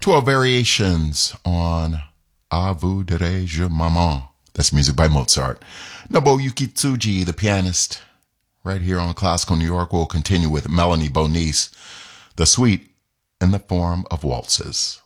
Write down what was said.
12 variations on A vous dirai-je maman. That's music by Mozart. Nobuyuki Tsuji, the pianist, right here on Classical New York. We'll continue with Melanie Bonis, the suite in the form of waltzes.